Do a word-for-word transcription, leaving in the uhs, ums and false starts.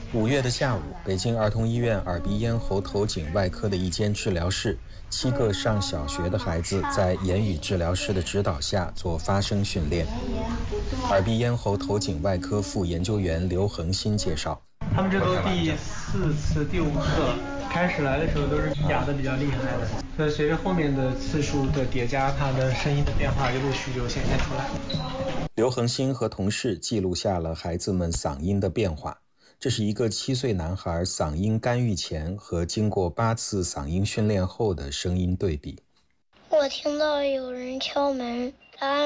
五月的下午，北京儿童医院耳鼻咽喉头颈外科的一间治疗室，七个上小学的孩子在言语治疗师的指导下做发声训练。耳鼻咽喉头颈外科副研究员刘恒新介绍， 他们这都第四次、第五次了。开始来的时候都是哑的比较厉害的，所以随着后面的次数的叠加，它的声音的变化就陆续就显现出来。 刘恒新和同事记录下了孩子们嗓音的变化。这是一个七岁男孩嗓音干预前和经过八次嗓音训练后的声音对比。 我听到有人敲门，答案